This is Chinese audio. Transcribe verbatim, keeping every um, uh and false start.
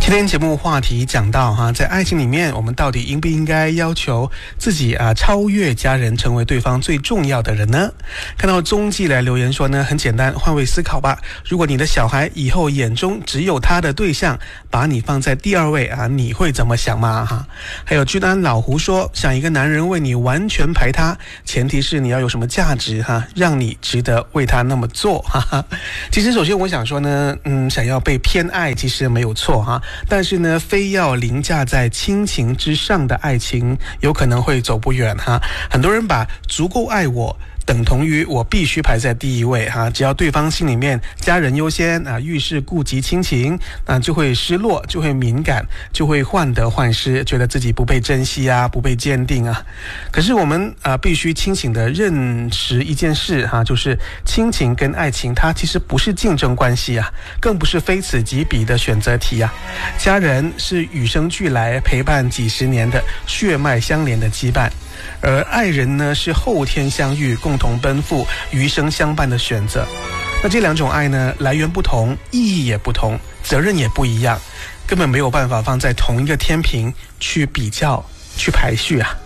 今天节目话题讲到哈，在爱情里面，我们到底应不应该要求自己啊超越家人，成为对方最重要的人呢？看到中继来留言说呢，很简单，换位思考吧。如果你的小孩以后眼中只有他的对象，把你放在第二位啊，你会怎么想吗？哈，还有居安老胡说，想一个男人为你完全排他，前提是你要有什么价值哈，让你值得为他那么做哈哈。其实首先我想说呢，嗯，想要被偏爱其实没有错哈。但是呢，非要凌驾在亲情之上的爱情，有可能会走不远哈。很多人把足够爱我等同于我必须排在第一位哈，只要对方心里面家人优先啊，遇事顾及亲情，那就会失落，就会敏感，就会患得患失，觉得自己不被珍惜啊，不被坚定啊。可是我们啊，必须清醒的认识一件事哈，就是亲情跟爱情它其实不是竞争关系啊，更不是非此即彼的选择题啊。家人是与生俱来陪伴几十年的血脉相连的羁绊。而爱人呢，是后天相遇，共同奔赴，余生相伴的选择。那这两种爱呢，来源不同，意义也不同，责任也不一样，根本没有办法放在同一个天平去比较，去排序啊。